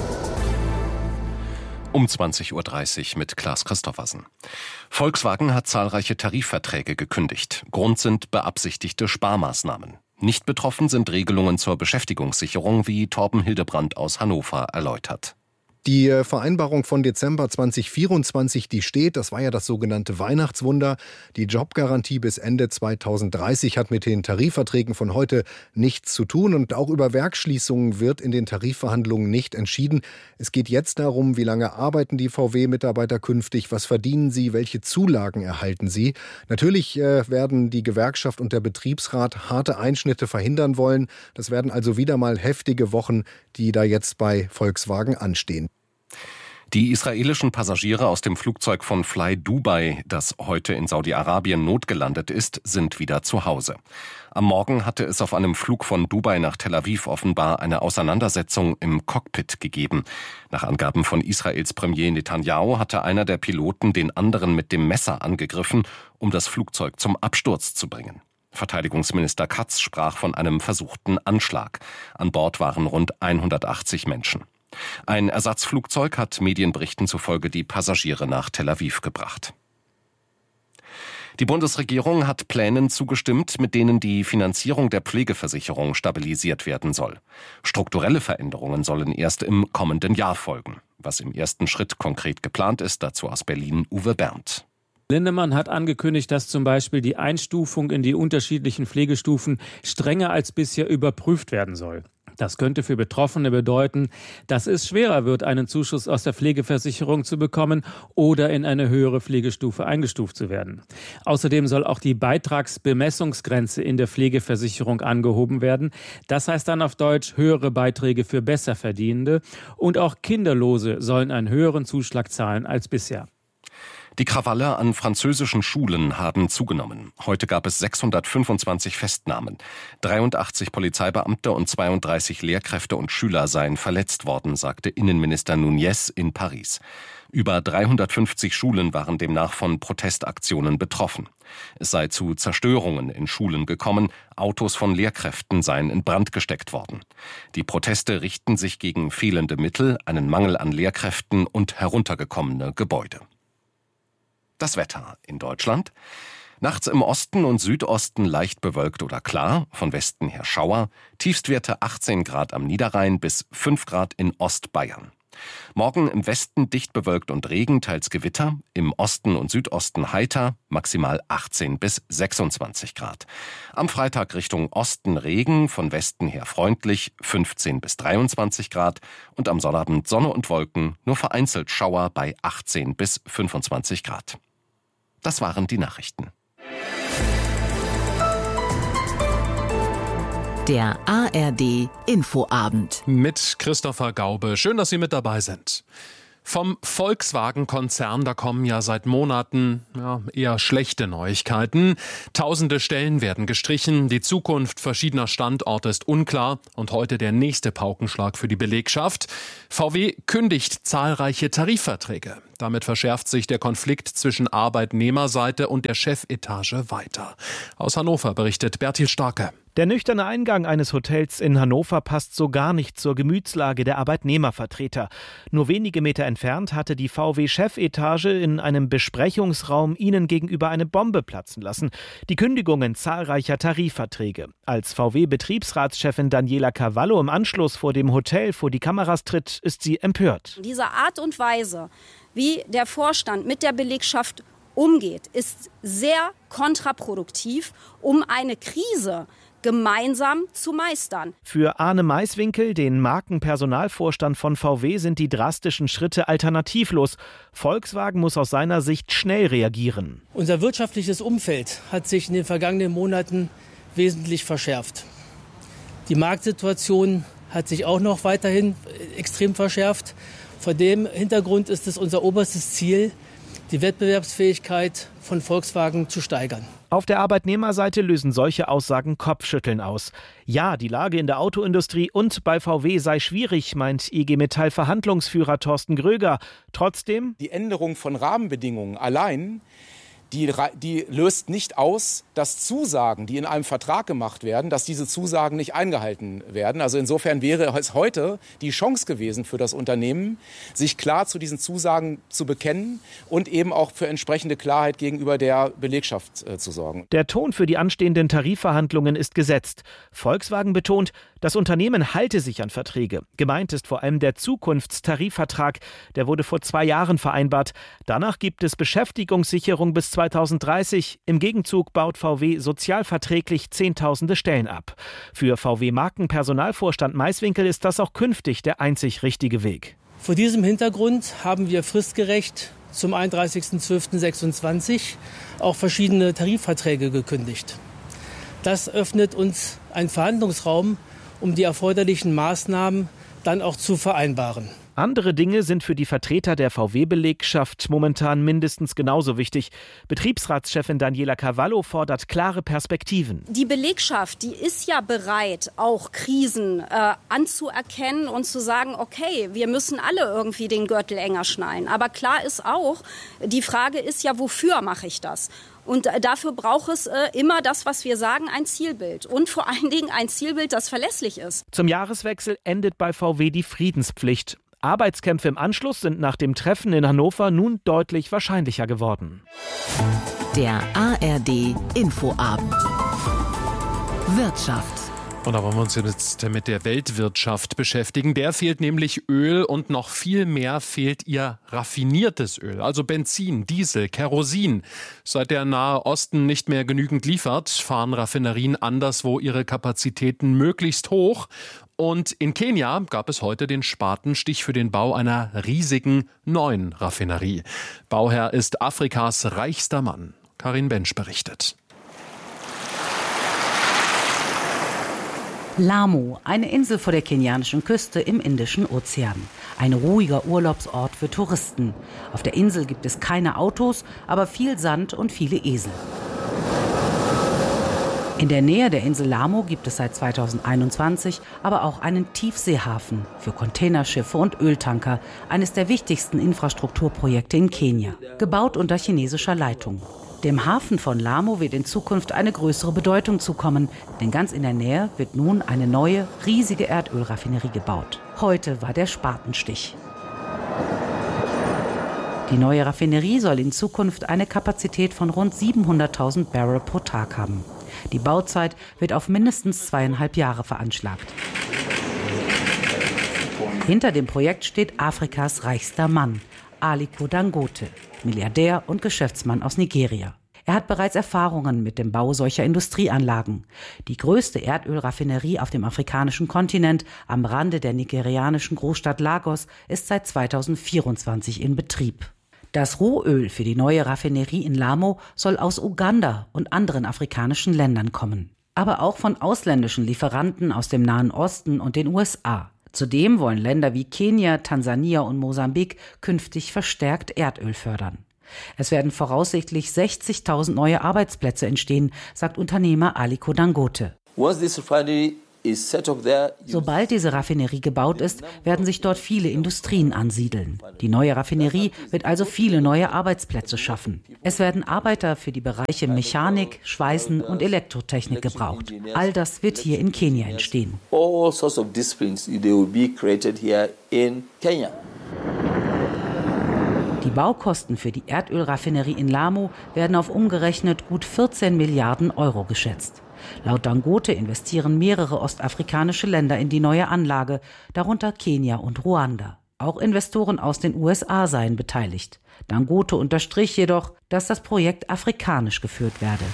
Um zwanzig Uhr dreißig mit Klaas Christoffersen. Volkswagen hat zahlreiche Tarifverträge gekündigt. Grund sind beabsichtigte Sparmaßnahmen. Nicht betroffen sind Regelungen zur Beschäftigungssicherung, wie Torben Hildebrand aus Hannover erläutert. Die Vereinbarung von Dezember zweitausendvierundzwanzig, die steht, das war ja das sogenannte Weihnachtswunder. Die Jobgarantie bis Ende zweitausenddreißig hat mit den Tarifverträgen von heute nichts zu tun. Und auch über Werksschließungen wird in den Tarifverhandlungen nicht entschieden. Es geht jetzt darum, wie lange arbeiten die V W-Mitarbeiter künftig, was verdienen sie, welche Zulagen erhalten sie. Natürlich äh, werden die Gewerkschaft und der Betriebsrat harte Einschnitte verhindern wollen. Das werden also wieder mal heftige Wochen, die da jetzt bei Volkswagen anstehen. Die israelischen Passagiere aus dem Flugzeug von Fly Dubai, das heute in Saudi-Arabien notgelandet ist, sind wieder zu Hause. Am Morgen hatte es auf einem Flug von Dubai nach Tel Aviv offenbar eine Auseinandersetzung im Cockpit gegeben. Nach Angaben von Israels Premier Netanyahu hatte einer der Piloten den anderen mit dem Messer angegriffen, um das Flugzeug zum Absturz zu bringen. Verteidigungsminister Katz sprach von einem versuchten Anschlag. An Bord waren rund hundertachtzig Menschen. Ein Ersatzflugzeug hat Medienberichten zufolge die Passagiere nach Tel Aviv gebracht. Die Bundesregierung hat Plänen zugestimmt, mit denen die Finanzierung der Pflegeversicherung stabilisiert werden soll. Strukturelle Veränderungen sollen erst im kommenden Jahr folgen. Was im ersten Schritt konkret geplant ist, dazu aus Berlin Uwe Berndt. Lindemann hat angekündigt, dass zum Beispiel die Einstufung in die unterschiedlichen Pflegestufen strenger als bisher überprüft werden soll. Das könnte für Betroffene bedeuten, dass es schwerer wird, einen Zuschuss aus der Pflegeversicherung zu bekommen oder in eine höhere Pflegestufe eingestuft zu werden. Außerdem soll auch die Beitragsbemessungsgrenze in der Pflegeversicherung angehoben werden. Das heißt dann auf Deutsch höhere Beiträge für Besserverdienende. Und auch Kinderlose sollen einen höheren Zuschlag zahlen als bisher. Die Krawalle an französischen Schulen haben zugenommen. Heute gab es sechshundertfünfundzwanzig Festnahmen. dreiundachtzig Polizeibeamte und zweiunddreißig Lehrkräfte und Schüler seien verletzt worden, sagte Innenminister Nunez in Paris. Über dreihundertfünfzig Schulen waren demnach von Protestaktionen betroffen. Es sei zu Zerstörungen in Schulen gekommen, Autos von Lehrkräften seien in Brand gesteckt worden. Die Proteste richten sich gegen fehlende Mittel, einen Mangel an Lehrkräften und heruntergekommene Gebäude. Das Wetter in Deutschland. Nachts im Osten und Südosten leicht bewölkt oder klar, von Westen her Schauer. Tiefstwerte achtzehn Grad am Niederrhein bis fünf Grad in Ostbayern. Morgen im Westen dicht bewölkt und Regen, teils Gewitter. Im Osten und Südosten heiter, maximal achtzehn bis sechsundzwanzig Grad. Am Freitag Richtung Osten Regen, von Westen her freundlich, fünfzehn bis dreiundzwanzig Grad. Und am Sonnabend Sonne und Wolken, nur vereinzelt Schauer bei achtzehn bis fünfundzwanzig Grad. Das waren die Nachrichten. Der A R D Infoabend. Mit Christopher Gaube. Schön, dass Sie mit dabei sind. Vom Volkswagen-Konzern, da kommen ja seit Monaten ja, eher schlechte Neuigkeiten. Tausende Stellen werden gestrichen, die Zukunft verschiedener Standorte ist unklar und heute der nächste Paukenschlag für die Belegschaft. V W kündigt zahlreiche Tarifverträge. Damit verschärft sich der Konflikt zwischen Arbeitnehmerseite und der Chefetage weiter. Aus Hannover berichtet Bertil Starke. Der nüchterne Eingang eines Hotels in Hannover passt so gar nicht zur Gemütslage der Arbeitnehmervertreter. Nur wenige Meter entfernt hatte die V W-Chefetage in einem Besprechungsraum ihnen gegenüber eine Bombe platzen lassen. Die Kündigungen zahlreicher Tarifverträge. Als V W-Betriebsratschefin Daniela Cavallo im Anschluss vor dem Hotel vor die Kameras tritt, ist sie empört. Diese Art und Weise, wie der Vorstand mit der Belegschaft umgeht, ist sehr kontraproduktiv, um eine Krise gemeinsam zu meistern. Für Arne Maiswinkel, den Markenpersonalvorstand von V W, sind die drastischen Schritte alternativlos. Volkswagen muss aus seiner Sicht schnell reagieren. Unser wirtschaftliches Umfeld hat sich in den vergangenen Monaten wesentlich verschärft. Die Marktsituation hat sich auch noch weiterhin extrem verschärft. Vor dem Hintergrund ist es unser oberstes Ziel, die Wettbewerbsfähigkeit von Volkswagen zu steigern. Auf der Arbeitnehmerseite lösen solche Aussagen Kopfschütteln aus. Ja, die Lage in der Autoindustrie und bei V W sei schwierig, meint I G Metall-Verhandlungsführer Thorsten Gröger. Trotzdem: Die Änderung von Rahmenbedingungen allein, die, die löst nicht aus, dass Zusagen, die in einem Vertrag gemacht werden, dass diese Zusagen nicht eingehalten werden. Also insofern wäre es heute die Chance gewesen für das Unternehmen, sich klar zu diesen Zusagen zu bekennen und eben auch für entsprechende Klarheit gegenüber der Belegschaft äh, zu sorgen. Der Ton für die anstehenden Tarifverhandlungen ist gesetzt. Volkswagen betont, das Unternehmen halte sich an Verträge. Gemeint ist vor allem der Zukunftstarifvertrag. Der wurde vor zwei Jahren vereinbart. Danach gibt es Beschäftigungssicherung bis zweitausenddreißig. Im Gegenzug baut V W sozialverträglich Zehntausende Stellen ab. Für V W-Markenpersonalvorstand Maiswinkel ist das auch künftig der einzig richtige Weg. Vor diesem Hintergrund haben wir fristgerecht zum einunddreißigsten zwölften sechsundzwanzig auch verschiedene Tarifverträge gekündigt. Das öffnet uns einen Verhandlungsraum, um die erforderlichen Maßnahmen dann auch zu vereinbaren. Andere Dinge sind für die Vertreter der V W-Belegschaft momentan mindestens genauso wichtig. Betriebsratschefin Daniela Cavallo fordert klare Perspektiven. Die Belegschaft, die ist ja bereit, auch Krisen äh, anzuerkennen und zu sagen, okay, wir müssen alle irgendwie den Gürtel enger schnallen. Aber klar ist auch, die Frage ist ja, wofür mache ich das? Und dafür braucht es äh, immer das, was wir sagen, ein Zielbild. Und vor allen Dingen ein Zielbild, das verlässlich ist. Zum Jahreswechsel endet bei V W die Friedenspflicht. Arbeitskämpfe im Anschluss sind nach dem Treffen in Hannover nun deutlich wahrscheinlicher geworden. Der A R D Infoabend. Wirtschaft. Und da wollen wir uns jetzt mit der Weltwirtschaft beschäftigen. Der fehlt nämlich Öl und noch viel mehr fehlt ihr raffiniertes Öl, also Benzin, Diesel, Kerosin. Seit der Nahe Osten nicht mehr genügend liefert, fahren Raffinerien anderswo ihre Kapazitäten möglichst hoch. Und in Kenia gab es heute den Spatenstich für den Bau einer riesigen neuen Raffinerie. Bauherr ist Afrikas reichster Mann. Karin Bensch berichtet. Lamu, eine Insel vor der kenianischen Küste im Indischen Ozean. Ein ruhiger Urlaubsort für Touristen. Auf der Insel gibt es keine Autos, aber viel Sand und viele Esel. In der Nähe der Insel Lamu gibt es seit zweitausendeinundzwanzig aber auch einen Tiefseehafen für Containerschiffe und Öltanker, eines der wichtigsten Infrastrukturprojekte in Kenia, gebaut unter chinesischer Leitung. Dem Hafen von Lamu wird in Zukunft eine größere Bedeutung zukommen, denn ganz in der Nähe wird nun eine neue, riesige Erdölraffinerie gebaut. Heute war der Spatenstich. Die neue Raffinerie soll in Zukunft eine Kapazität von rund siebenhunderttausend Barrel pro Tag haben. Die Bauzeit wird auf mindestens zweieinhalb Jahre veranschlagt. Hinter dem Projekt steht Afrikas reichster Mann, Aliko Dangote, Milliardär und Geschäftsmann aus Nigeria. Er hat bereits Erfahrungen mit dem Bau solcher Industrieanlagen. Die größte Erdölraffinerie auf dem afrikanischen Kontinent am Rande der nigerianischen Großstadt Lagos ist seit zweitausendvierundzwanzig in Betrieb. Das Rohöl für die neue Raffinerie in Lamo soll aus Uganda und anderen afrikanischen Ländern kommen. Aber auch von ausländischen Lieferanten aus dem Nahen Osten und den U S A. Zudem wollen Länder wie Kenia, Tansania und Mosambik künftig verstärkt Erdöl fördern. Es werden voraussichtlich sechzigtausend neue Arbeitsplätze entstehen, sagt Unternehmer Aliko Dangote. Sobald diese Raffinerie gebaut ist, werden sich dort viele Industrien ansiedeln. Die neue Raffinerie wird also viele neue Arbeitsplätze schaffen. Es werden Arbeiter für die Bereiche Mechanik, Schweißen und Elektrotechnik gebraucht. All das wird hier in Kenia entstehen. Die Baukosten für die Erdölraffinerie in Lamo werden auf umgerechnet gut vierzehn Milliarden Euro geschätzt. Laut Dangote investieren mehrere ostafrikanische Länder in die neue Anlage, darunter Kenia und Ruanda. Auch Investoren aus den U S A seien beteiligt. Dangote unterstrich jedoch, dass das Projekt afrikanisch geführt werde.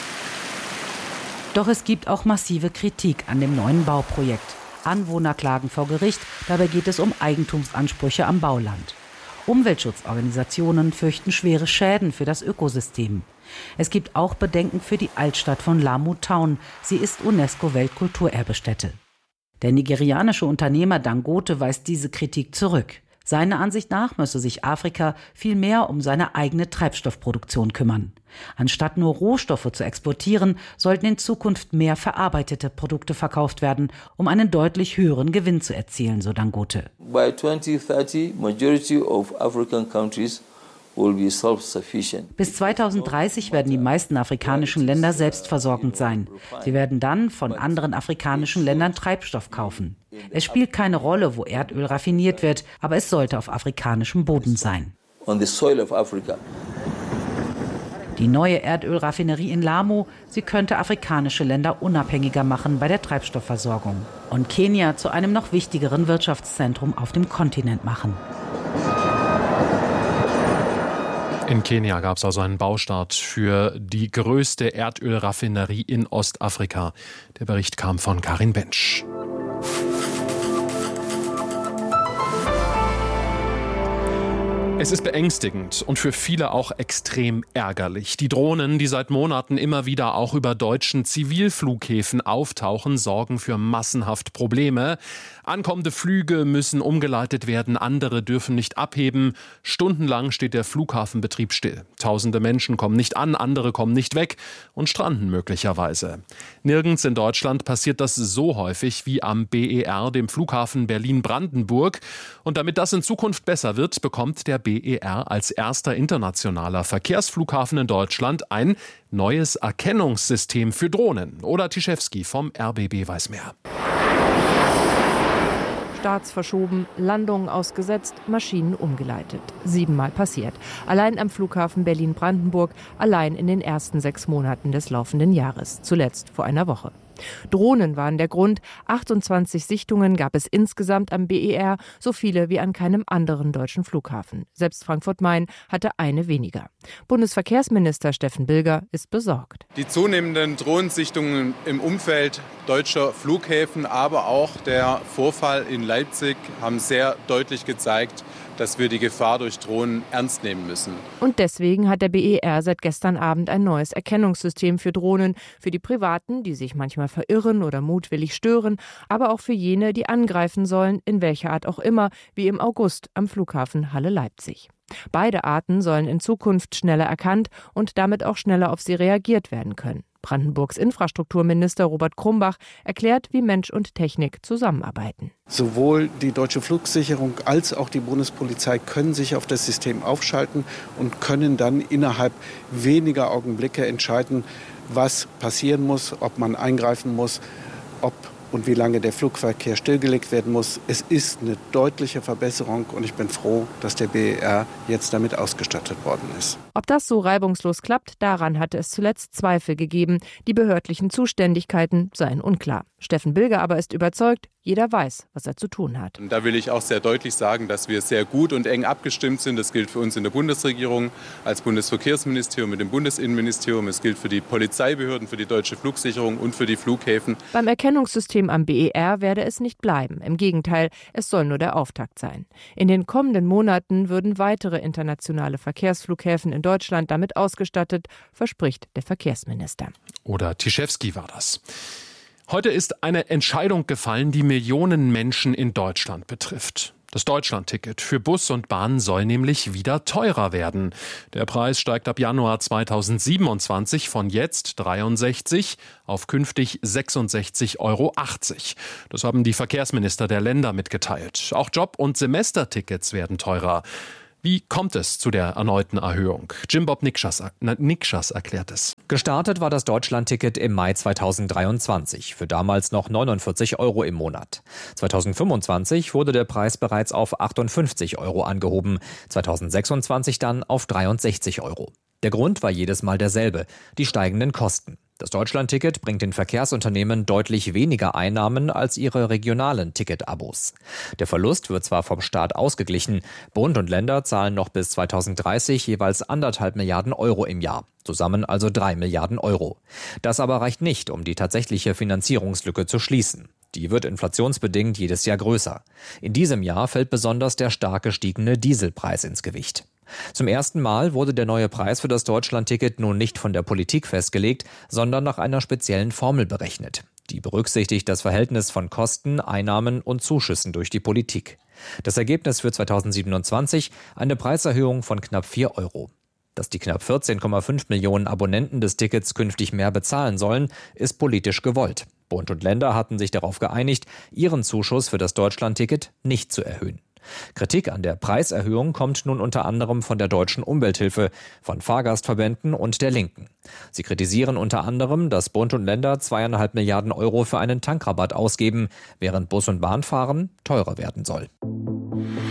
Doch es gibt auch massive Kritik an dem neuen Bauprojekt. Anwohner klagen vor Gericht, dabei geht es um Eigentumsansprüche am Bauland. Umweltschutzorganisationen fürchten schwere Schäden für das Ökosystem. Es gibt auch Bedenken für die Altstadt von Lamu Town. Sie ist UNESCO-Weltkulturerbestätte. Der nigerianische Unternehmer Dangote weist diese Kritik zurück. Seiner Ansicht nach müsse sich Afrika viel mehr um seine eigene Treibstoffproduktion kümmern. Anstatt nur Rohstoffe zu exportieren, sollten in Zukunft mehr verarbeitete Produkte verkauft werden, um einen deutlich höheren Gewinn zu erzielen, so Dangote. By twenty thirty, majority of African countries will be self-sufficient. Bis zweitausenddreißig werden die meisten afrikanischen Länder selbstversorgend sein. Sie werden dann von anderen afrikanischen Ländern Treibstoff kaufen. Es spielt keine Rolle, wo Erdöl raffiniert wird, aber es sollte auf afrikanischem Boden sein. On the soil of Africa. Die neue Erdölraffinerie in Lamo, sie könnte afrikanische Länder unabhängiger machen bei der Treibstoffversorgung und Kenia zu einem noch wichtigeren Wirtschaftszentrum auf dem Kontinent machen. In Kenia gab es also einen Baustart für die größte Erdölraffinerie in Ostafrika. Der Bericht kam von Karin Bensch. Es ist beängstigend und für viele auch extrem ärgerlich. Die Drohnen, die seit Monaten immer wieder auch über deutschen Zivilflughäfen auftauchen, sorgen für massenhaft Probleme. Ankommende Flüge müssen umgeleitet werden, andere dürfen nicht abheben. Stundenlang steht der Flughafenbetrieb still. Tausende Menschen kommen nicht an, andere kommen nicht weg und stranden möglicherweise. Nirgends in Deutschland passiert das so häufig wie am B E R, dem Flughafen Berlin-Brandenburg. Und damit das in Zukunft besser wird, bekommt der B E R als erster internationaler Verkehrsflughafen in Deutschland ein neues Erkennungssystem für Drohnen. Oda Tischewski vom R B B weiß mehr. Starts verschoben, Landungen ausgesetzt, Maschinen umgeleitet. Siebenmal passiert. Allein am Flughafen Berlin-Brandenburg, allein in den ersten sechs Monaten des laufenden Jahres. Zuletzt vor einer Woche. Drohnen waren der Grund. achtundzwanzig Sichtungen gab es insgesamt am B E R, so viele wie an keinem anderen deutschen Flughafen. Selbst Frankfurt-Main hatte eine weniger. Bundesverkehrsminister Steffen Bilger ist besorgt. Die zunehmenden Drohnensichtungen im Umfeld deutscher Flughäfen, aber auch der Vorfall in Leipzig haben sehr deutlich gezeigt, dass wir die Gefahr durch Drohnen ernst nehmen müssen. Und deswegen hat der B E R seit gestern Abend ein neues Erkennungssystem für Drohnen. Für die Privaten, die sich manchmal verirren oder mutwillig stören, aber auch für jene, die angreifen sollen, in welcher Art auch immer, wie im August am Flughafen Halle-Leipzig. Beide Arten sollen in Zukunft schneller erkannt und damit auch schneller auf sie reagiert werden können. Brandenburgs Infrastrukturminister Robert Krumbach erklärt, wie Mensch und Technik zusammenarbeiten. Sowohl die Deutsche Flugsicherung als auch die Bundespolizei können sich auf das System aufschalten und können dann innerhalb weniger Augenblicke entscheiden, was passieren muss, ob man eingreifen muss, ob und wie lange der Flugverkehr stillgelegt werden muss. Es ist eine deutliche Verbesserung und ich bin froh, dass der B E R jetzt damit ausgestattet worden ist. Ob das so reibungslos klappt, daran hatte es zuletzt Zweifel gegeben. Die behördlichen Zuständigkeiten seien unklar. Steffen Bilger aber ist überzeugt, jeder weiß, was er zu tun hat. Und da will ich auch sehr deutlich sagen, dass wir sehr gut und eng abgestimmt sind. Das gilt für uns in der Bundesregierung als Bundesverkehrsministerium mit dem Bundesinnenministerium. Es gilt für die Polizeibehörden, für die deutsche Flugsicherung und für die Flughäfen. Beim Erkennungssystem am B E R werde es nicht bleiben. Im Gegenteil, es soll nur der Auftakt sein. In den kommenden Monaten würden weitere internationale Verkehrsflughäfen in Deutschland damit ausgestattet, verspricht der Verkehrsminister. Oder Tischewski war das. Heute ist eine Entscheidung gefallen, die Millionen Menschen in Deutschland betrifft. Das Deutschlandticket für Bus und Bahn soll nämlich wieder teurer werden. Der Preis steigt ab Januar zweitausendsiebenundzwanzig von jetzt dreiundsechzig auf künftig sechsundsechzig Euro achtzig. Das haben die Verkehrsminister der Länder mitgeteilt. Auch Job- und Semestertickets werden teurer. Wie kommt es zu der erneuten Erhöhung? Jim Bob Nikschas, Nikschas erklärt es. Gestartet war das Deutschlandticket im Mai zweitausenddreiundzwanzig für damals noch neunundvierzig Euro im Monat. zweitausendfünfundzwanzig wurde der Preis bereits auf achtundfünfzig Euro angehoben, zweitausendsechsundzwanzig dann auf dreiundsechzig Euro. Der Grund war jedes Mal derselbe, die steigenden Kosten. Das Deutschlandticket bringt den Verkehrsunternehmen deutlich weniger Einnahmen als ihre regionalen Ticket-Abos. Der Verlust wird zwar vom Staat ausgeglichen, Bund und Länder zahlen noch bis zweitausenddreißig jeweils anderthalb Milliarden Euro im Jahr, zusammen also drei Milliarden Euro. Das aber reicht nicht, um die tatsächliche Finanzierungslücke zu schließen. Die wird inflationsbedingt jedes Jahr größer. In diesem Jahr fällt besonders der stark gestiegene Dieselpreis ins Gewicht. Zum ersten Mal wurde der neue Preis für das Deutschlandticket nun nicht von der Politik festgelegt, sondern nach einer speziellen Formel berechnet. Die berücksichtigt das Verhältnis von Kosten, Einnahmen und Zuschüssen durch die Politik. Das Ergebnis für zweitausendsiebenundzwanzig eine Preiserhöhung von knapp vier Euro. Dass die knapp vierzehn Komma fünf Millionen Abonnenten des Tickets künftig mehr bezahlen sollen, ist politisch gewollt. Bund und Länder hatten sich darauf geeinigt, ihren Zuschuss für das Deutschlandticket nicht zu erhöhen. Kritik an der Preiserhöhung kommt nun unter anderem von der Deutschen Umwelthilfe, von Fahrgastverbänden und der Linken. Sie kritisieren unter anderem, dass Bund und Länder zweieinhalb Milliarden Euro für einen Tankrabatt ausgeben, während Bus- und Bahnfahren teurer werden soll.